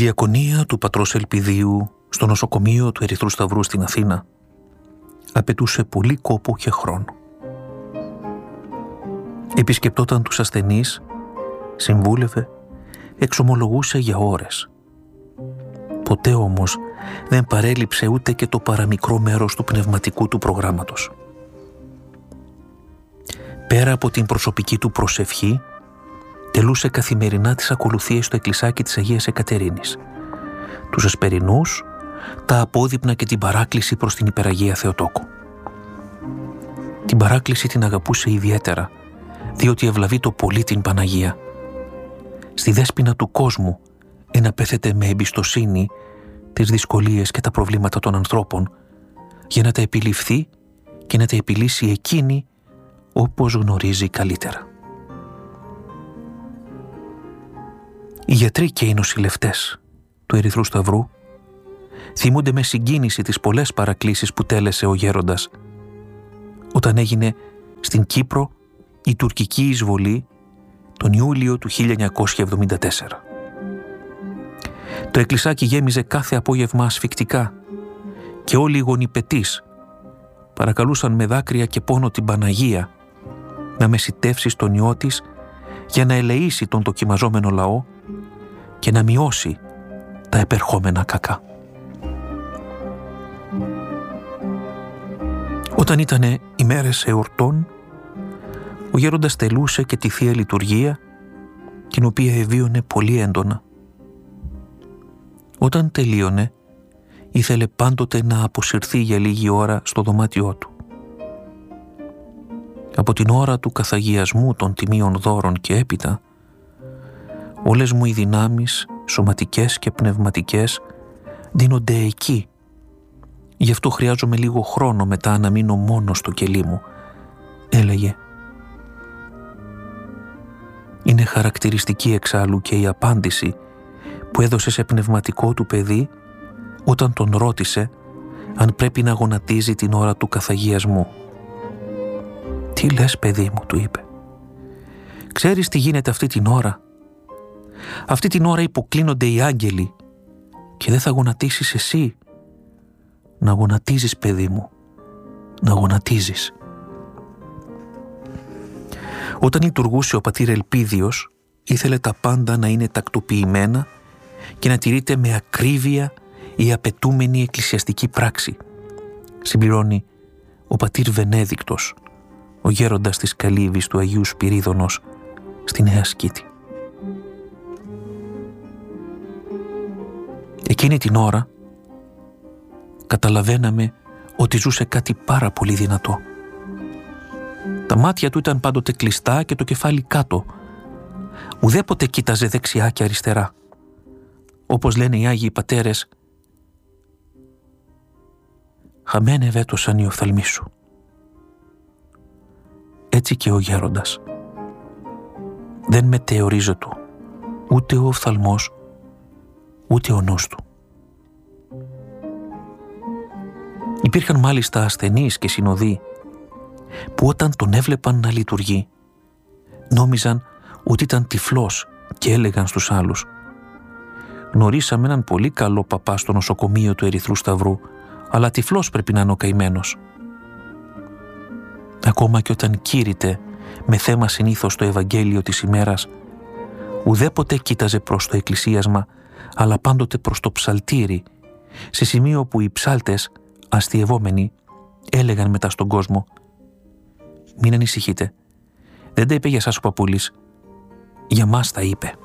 διακονία του πατρός Ελπιδίου στο νοσοκομείο του Ερυθρού Σταυρού στην Αθήνα απαιτούσε πολύ κόπο και χρόνο. Επισκεπτόταν τους ασθενείς, συμβούλευε, εξομολογούσε για ώρες. Ποτέ όμως δεν παρέλειψε ούτε και το παραμικρό μέρος του πνευματικού του προγράμματος. Πέρα από την προσωπική του προσευχή, τελούσε καθημερινά τις ακολουθίες στο εκκλησάκι της Αγίας Εκατερίνης, τους εσπερινούς, τα απόδειπνα και την παράκληση προς την Υπεραγία Θεοτόκο. Την παράκληση την αγαπούσε ιδιαίτερα, διότι ευλαβεί το πολύ την Παναγία. Στη δέσποινα του κόσμου εναπέθεται με εμπιστοσύνη τις δυσκολίες και τα προβλήματα των ανθρώπων, για να τα επιληφθεί και να τα επιλύσει εκείνη όπως γνωρίζει καλύτερα. Οι γιατροί και οι νοσηλευτές του Ερυθρού Σταυρού θυμούνται με συγκίνηση τις πολλές παρακλήσεις που τέλεσε ο γέροντας όταν έγινε στην Κύπρο η τουρκική εισβολή τον Ιούλιο του 1974. Το εκκλησάκι γέμιζε κάθε απόγευμα ασφικτικά και όλοι οι γονιπετείς παρακαλούσαν με δάκρυα και πόνο την Παναγία να μεσιτεύσει στον ιό της για να ελεήσει τον δοκιμαζόμενο λαό και να μειώσει τα επερχόμενα κακά. Όταν ήτανε ημέρες εορτών, ο γέροντας τελούσε και τη Θεία Λειτουργία, την οποία εβίωνε πολύ έντονα. Όταν τελείωνε, ήθελε πάντοτε να αποσυρθεί για λίγη ώρα στο δωμάτιό του. Από την ώρα του καθαγιασμού των τιμίων δώρων και έπειτα, όλες μου οι δυνάμεις, σωματικές και πνευματικές, δίνονται εκεί. Γι' αυτό χρειάζομαι λίγο χρόνο μετά να μείνω μόνος στο κελί μου, έλεγε. Είναι χαρακτηριστική εξάλλου και η απάντηση που έδωσε σε πνευματικό του παιδί όταν τον ρώτησε αν πρέπει να γονατίζει την ώρα του καθαγιασμού. «Τι λες, παιδί μου», του είπε. «Ξέρεις τι γίνεται αυτή την ώρα? Αυτή την ώρα υποκλίνονται οι άγγελοι και δεν θα γονατίσεις εσύ. Να γονατίζεις, παιδί μου, να γονατίζεις». Όταν λειτουργούσε ο πατήρ Ελπίδιος, ήθελε τα πάντα να είναι τακτοποιημένα και να τηρείται με ακρίβεια η απαιτούμενη εκκλησιαστική πράξη, συμπληρώνει ο πατήρ Βενέδικτος, ο γέροντας της Καλύβης του Αγίου Σπυρίδωνος στη Νέα Σκήτη. Εκείνη την ώρα καταλαβαίναμε ότι ζούσε κάτι πάρα πολύ δυνατό. Τα μάτια του ήταν πάντοτε κλειστά και το κεφάλι κάτω. Ουδέποτε κοίταζε δεξιά και αριστερά. Όπως λένε οι Άγιοι Πατέρες, «Χαμένε βέτωσαν οι οφθαλμοί σου». Έτσι και ο γέροντας. Δεν μετεωρίζεται ούτε ο οφθαλμός, ούτε ο νους του. Υπήρχαν μάλιστα ασθενείς και συνοδοί που όταν τον έβλεπαν να λειτουργεί νόμιζαν ότι ήταν τυφλός και έλεγαν στους άλλους «Γνωρίσαμε έναν πολύ καλό παπά στο νοσοκομείο του Ερυθρού Σταυρού, αλλά τυφλός πρέπει να είναι ο καημένος». Ακόμα και όταν κήρυτε με θέμα συνήθως το Ευαγγέλιο της ημέρας, ουδέποτε κοίταζε προς το εκκλησίασμα, αλλά πάντοτε προς το ψαλτήρι, σε σημείο που οι ψάλτες, αστειευόμενοι, έλεγαν μετά στον κόσμο «Μην ανησυχείτε, δεν τα είπε για σας ο παππούλης, για μας τα είπε».